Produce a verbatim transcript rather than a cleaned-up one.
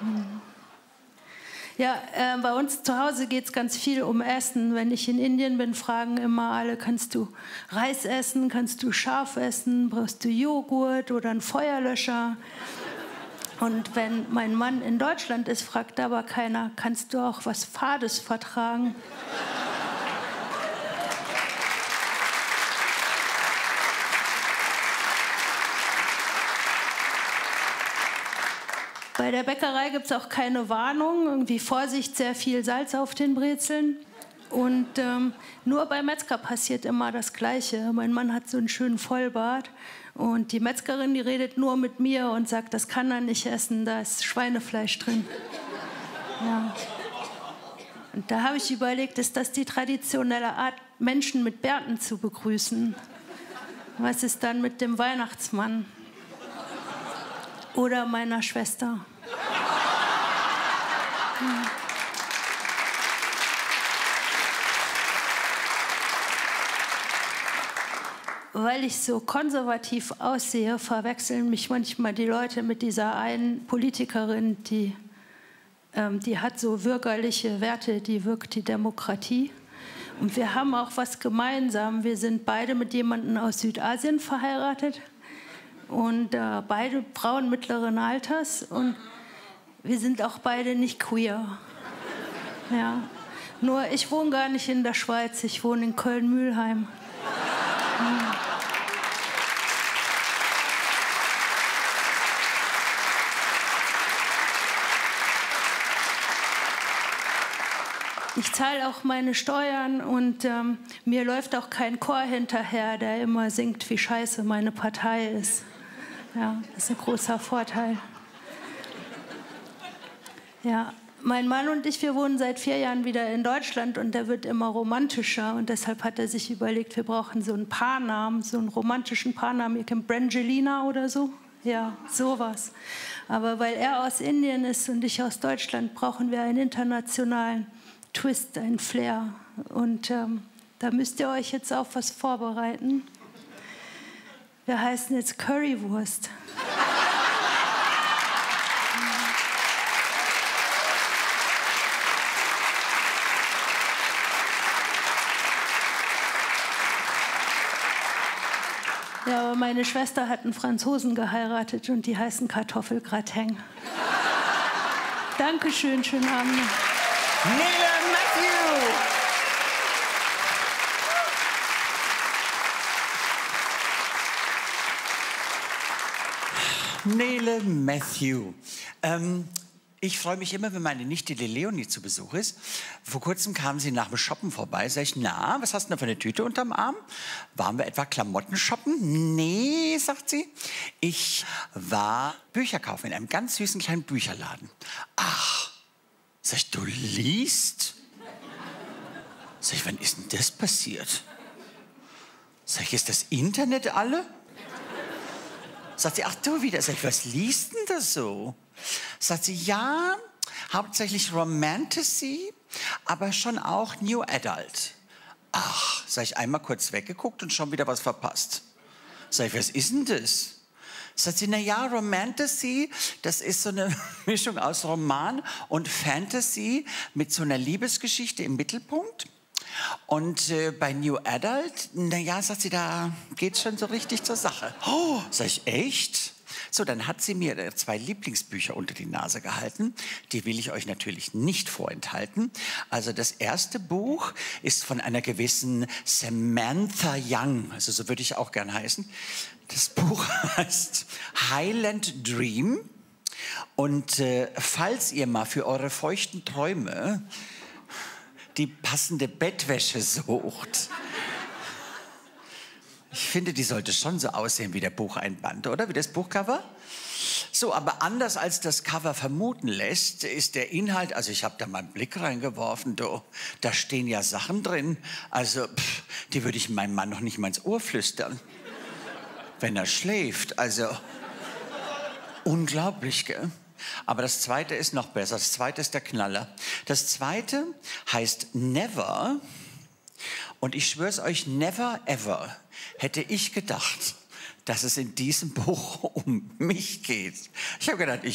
Ja, äh, bei uns zu Hause geht es ganz viel um Essen. Wenn ich in Indien bin, fragen immer alle, kannst du Reis essen, kannst du Schaf essen, brauchst du Joghurt oder einen Feuerlöscher? Und wenn mein Mann in Deutschland ist, fragt aber keiner, kannst du auch was Fades vertragen? Bei der Bäckerei gibt es auch keine Warnung, irgendwie Vorsicht, sehr viel Salz auf den Brezeln. Und ähm, nur beim Metzger passiert immer das Gleiche. Mein Mann hat so einen schönen Vollbart und die Metzgerin, die redet nur mit mir und sagt, das kann er nicht essen, da ist Schweinefleisch drin. Ja. Und da habe ich überlegt, ist das die traditionelle Art, Menschen mit Bärten zu begrüßen? Was ist dann mit dem Weihnachtsmann? Oder meiner Schwester. Hm. Weil ich so konservativ aussehe, verwechseln mich manchmal die Leute mit dieser einen Politikerin, die, ähm, die hat so bürgerliche Werte, die wirkt die Demokratie. Und wir haben auch was gemeinsam. Wir sind beide mit jemandem aus Südasien verheiratet. Und äh, beide Frauen mittleren Alters und wir sind auch beide nicht queer. Ja. Nur ich wohne gar nicht in der Schweiz, ich wohne in Köln-Mülheim. Hm. Ich zahle auch meine Steuern und ähm, mir läuft auch kein Chor hinterher, der immer singt, wie scheiße meine Partei ist. Ja, das ist ein großer Vorteil. Ja, mein Mann und ich, wir wohnen seit vier Jahren wieder in Deutschland und der wird immer romantischer und deshalb hat er sich überlegt, wir brauchen so einen Paarnamen, so einen romantischen Paarnamen. Ihr kennt Brangelina oder so? Ja, sowas. Aber weil er aus Indien ist und ich aus Deutschland, brauchen wir einen internationalen Twist, einen Flair. Und ähm, da müsst ihr euch jetzt auf was vorbereiten. Wir heißen jetzt Currywurst. Ja, aber meine Schwester hat einen Franzosen geheiratet und die heißen Kartoffelgratin. Dankeschön, schönen Abend. Nele Matthew! Nele Matthew. Ähm, ich freue mich immer, wenn meine Nichte die Leonie zu Besuch ist. Vor kurzem kam sie nach dem Shoppen vorbei. Sag ich, na, was hast du denn für eine Tüte unterm Arm? Waren wir etwa Klamotten shoppen? Nee, sagt sie. Ich war Bücher kaufen in einem ganz süßen kleinen Bücherladen. Ach, sag ich, du liest? Sag ich, wann ist denn das passiert? Sag ich, ist das Internet alle? Sagt sie, ach du wieder. Sag ich, was liest denn das so? Sagt sie, ja, hauptsächlich Romantasy, aber schon auch New Adult. Ach, sag ich, einmal kurz weggeguckt und schon wieder was verpasst. Sag ich, was ist denn das? Sagt sie, na ja, Romantasy, das ist so eine Mischung aus Roman und Fantasy mit so einer Liebesgeschichte im Mittelpunkt. Und äh, bei New Adult, na ja, sagt sie, da geht's schon so richtig zur Sache. Oh, sag ich, echt? So, dann hat sie mir zwei Lieblingsbücher unter die Nase gehalten. Die will ich euch natürlich nicht vorenthalten. Also das erste Buch ist von einer gewissen Samantha Young. Also so würde ich auch gern heißen. Das Buch heißt Highland Dream. Und äh, falls ihr mal für eure feuchten Träume die passende Bettwäsche sucht, ich finde, die sollte schon so aussehen wie der Bucheinband, oder? Wie das Buchcover? So, aber anders als das Cover vermuten lässt, ist der Inhalt, also ich habe da mal einen Blick reingeworfen, du, da stehen ja Sachen drin, also pff, die würde ich meinem Mann noch nicht mal ins Ohr flüstern, wenn er schläft, also unglaublich, gell? Aber das zweite ist noch besser, das zweite ist der Knaller. Das zweite heißt Never und ich schwöre es euch, never ever hätte ich gedacht, dass es in diesem Buch um mich geht. Ich habe gedacht, ich